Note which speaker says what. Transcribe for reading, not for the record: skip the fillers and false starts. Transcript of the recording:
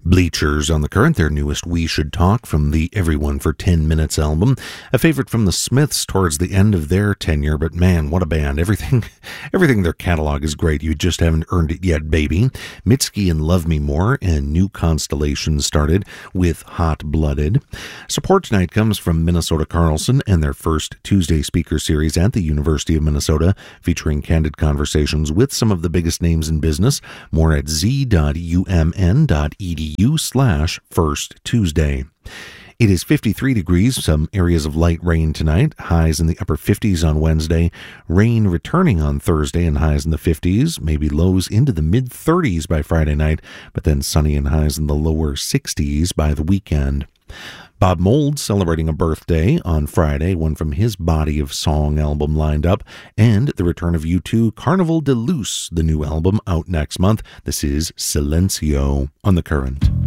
Speaker 1: Bleachers on the Current, their newest We Should Talk from the Everyone for 10 Minutes album. A favorite from the Smiths towards the end of their tenure, but man, what a band. Everything their catalog is great. You just haven't earned it yet, baby. Mitski and Love Me More, and New Constellation started with Hot Blooded. Support tonight comes from Minnesota Carlson and their first Tuesday speaker series at the University of Minnesota, featuring candid conversations with some of the biggest names in business. More at z.umn.edu/First Tuesday. It is 53 degrees, some areas of light rain tonight, highs in the upper 50s on Wednesday, rain returning on Thursday and highs in the 50s, maybe lows into the mid-30s by Friday night, but then sunny and highs in the lower 60s by the weekend. Bob Mould celebrating a birthday on Friday, one from his Body of Song album lined up, and the return of U2 Carnival de Luz, the new album out next month. This is Silencio on The Current.